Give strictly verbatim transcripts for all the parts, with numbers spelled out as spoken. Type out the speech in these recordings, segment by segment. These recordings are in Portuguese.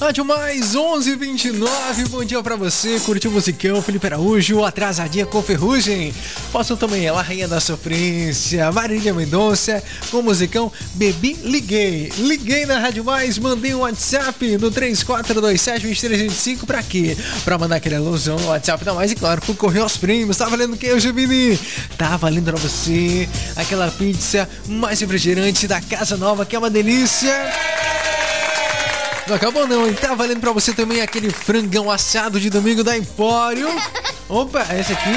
Rádio Mais onze e vinte e nove, bom dia pra você, curtiu o musicão, Felipe Araújo, Atrasadinha com Ferrugem. Posso também ela, Rainha da Sofrência, Marília Mendonça, com o musicão Bebi Liguei. Liguei na Rádio Mais, mandei um WhatsApp no três quatro dois sete, dois três dois cinco, pra quê? Pra mandar aquele alusão no WhatsApp da Mais e claro, concorrer aos prêmios. Tá valendo o que hoje, Vini? Tá valendo pra você aquela pizza mais refrigerante da Casa Nova, que é uma delícia. Não acabou não, hein? Tá valendo pra você também aquele frangão assado de domingo da Empório. Opa, esse aqui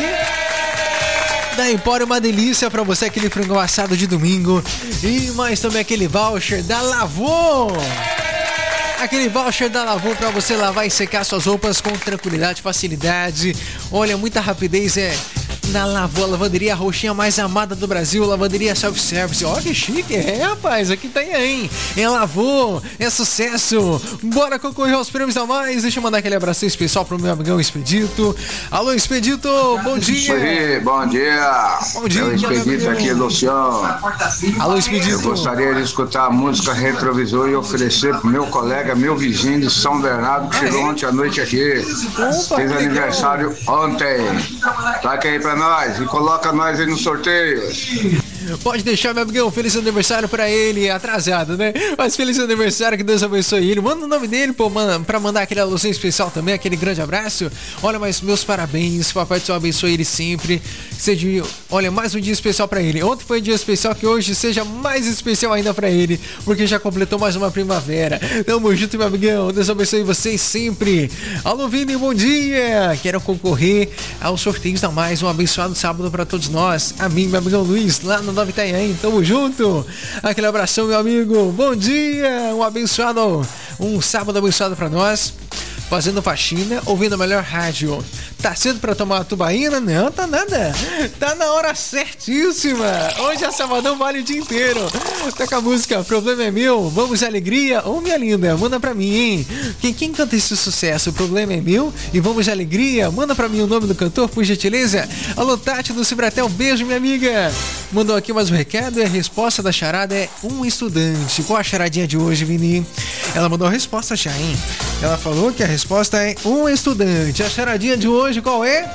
da Empório, uma delícia pra você, aquele frangão assado de domingo. E mais também aquele voucher da Lavô. Aquele voucher da Lavô pra você lavar e secar suas roupas com tranquilidade, facilidade. Olha, muita rapidez é na Lavô, a lavanderia roxinha mais amada do Brasil, lavanderia self-service. Olha que chique, é rapaz, aqui tem aí, é Lavô, é sucesso. Bora concorrer aos prêmios a mais. Deixa eu mandar aquele abraço especial pro meu amigão Expedito. Alô, Expedito, bom dia. Oi, bom dia. Bom dia. É o Expedito aqui, Luciano. Alô, Expedito. Eu gostaria de escutar a música Retrovisor e oferecer pro meu colega, meu vizinho de São Bernardo, que chegou ontem à noite aqui. Opa, fez aniversário ontem. Taca aí pra nós e coloca nós aí no sorteio. Pode deixar, meu amigão, feliz aniversário pra ele, atrasado, né? Mas feliz aniversário, que Deus abençoe ele. Manda o nome dele, pô, manda, pra mandar aquele alução especial também, aquele grande abraço. Olha, mas meus parabéns, Papai do Céu abençoe ele sempre. Seja, olha, mais um dia especial pra ele. Ontem foi um dia especial, que hoje seja mais especial ainda pra ele, porque já completou mais uma primavera. Tamo junto, meu amigão, Deus abençoe vocês sempre. Alô, Vini, bom dia. Quero concorrer aos sorteios da Mais, um abençoado sábado pra todos nós. A mim, meu amigão Luiz, lá no Nova Itanhaém, tamo junto. Aquele abração, meu amigo, bom dia. Um abençoado, um sábado abençoado pra nós. Fazendo faxina, ouvindo a melhor rádio. Tá cedo pra tomar uma tubaína? Não, tá nada. Tá na hora certíssima. Hoje é sabadão, vale o dia inteiro. Tá com a música Problema é Meu, Vamos de Alegria. Ô, minha linda, manda pra mim, hein? Quem, quem canta esse sucesso? O Problema é Meu e Vamos de Alegria. Manda pra mim o nome do cantor, por gentileza. Alô, Tati do Cibratel, beijo, minha amiga. Mandou aqui mais um recado e a resposta da charada é um estudante. Qual a charadinha de hoje, Vini? Ela mandou a resposta já, hein? Ela falou que a resposta é um estudante. A charadinha de hoje qual é?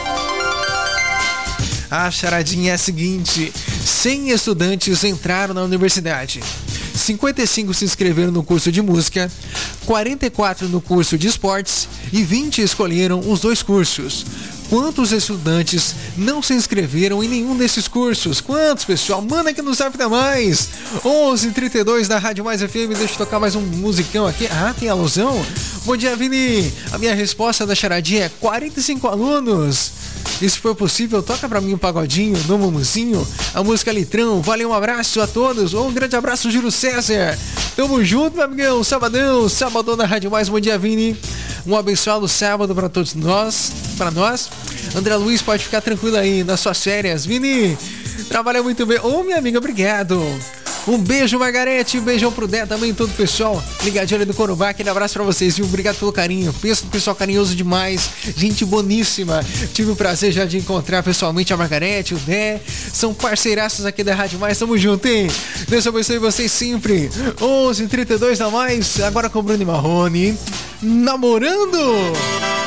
A charadinha é a seguinte: cem estudantes entraram na universidade. cinquenta e cinco se inscreveram no curso de música, quarenta e quatro no curso de esportes e vinte escolheram os dois cursos. Quantos estudantes não se inscreveram em nenhum desses cursos? Quantos, pessoal? Manda aqui no Zap da Mais. onze e trinta e dois da Rádio Mais F M. Deixa eu tocar mais um musicão aqui. Ah, tem alusão? Bom dia, Vini. A minha resposta da charadinha é quarenta e cinco alunos. E se for possível, toca pra mim um pagodinho, no mumuzinho, a música Litrão. Valeu, um abraço a todos. Um grande abraço, Júlio César. Tamo junto, meu amigão. Sabadão, sabadão da Rádio Mais. Bom dia, Vini. Um abençoado sábado pra todos nós. Pra nós. André Luiz, pode ficar tranquilo aí nas suas férias. Vini, trabalha muito bem. Ô, minha amiga, obrigado. Um beijo, Margarete, um beijão pro Dé também, todo o pessoal ligadinho ali do Corumbá, aquele abraço pra vocês, viu? Obrigado pelo carinho, penso no pessoal carinhoso demais, gente boníssima. Tive o prazer já de encontrar pessoalmente a Margarete, o Dé, são parceiraços aqui da Rádio Mais, tamo junto, hein? Deus abençoe vocês sempre. onze e trinta e dois da Mais, agora com o Bruno Marrone, Namorando.